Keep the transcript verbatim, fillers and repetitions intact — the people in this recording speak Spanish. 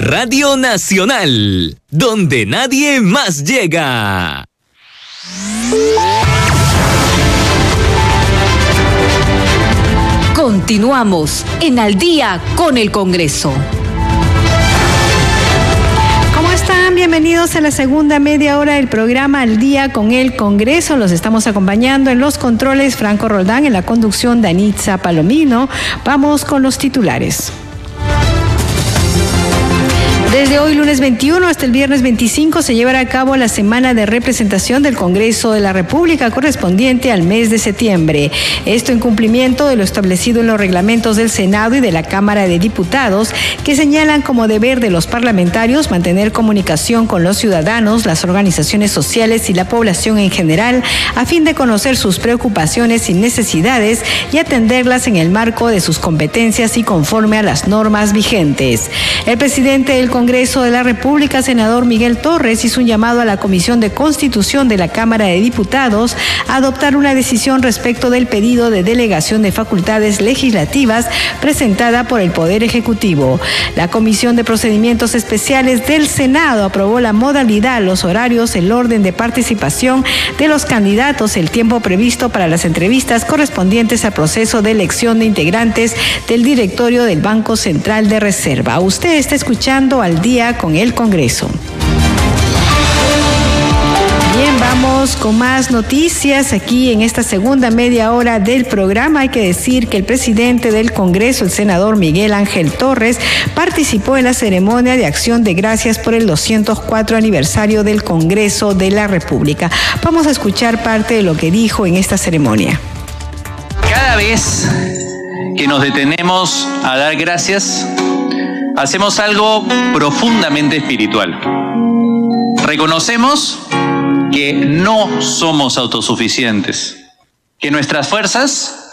Radio Nacional, donde nadie más llega. Continuamos en Al Día con el Congreso. ¿Cómo están? Bienvenidos a la segunda media hora del programa Al Día con el Congreso. Los estamos acompañando en los controles Franco Roldán, en la conducción Danitza Palomino. Vamos con los titulares. Desde hoy, lunes veintiuno, hasta el viernes veinticinco, se llevará a cabo la semana de representación del Congreso de la República correspondiente al mes de septiembre. Esto en cumplimiento de lo establecido en los reglamentos del Senado y de la Cámara de Diputados, que señalan como deber de los parlamentarios mantener comunicación con los ciudadanos, las organizaciones sociales y la población en general, a fin de conocer sus preocupaciones y necesidades y atenderlas en el marco de sus competencias y conforme a las normas vigentes. El presidente del Congreso de la República, senador Miguel Torres, hizo un llamado a la Comisión de Constitución de la Cámara de Diputados a adoptar una decisión respecto del pedido de delegación de facultades legislativas presentada por el Poder Ejecutivo. La Comisión de Procedimientos Especiales del Senado aprobó la modalidad, los horarios, el orden de participación de los candidatos, el tiempo previsto para las entrevistas correspondientes al proceso de elección de integrantes del directorio del Banco Central de Reserva. Usted está escuchando Al Día con el Congreso. Bien, vamos con más noticias aquí en esta segunda media hora del programa. Hay que decir que el presidente del Congreso, el senador Miguel Ángel Torres, participó en la ceremonia de acción de gracias por el doscientos cuatro aniversario del Congreso de la República. Vamos a escuchar parte de lo que dijo en esta ceremonia. Cada vez que nos detenemos a dar gracias, hacemos algo profundamente espiritual. Reconocemos que no somos autosuficientes, que nuestras fuerzas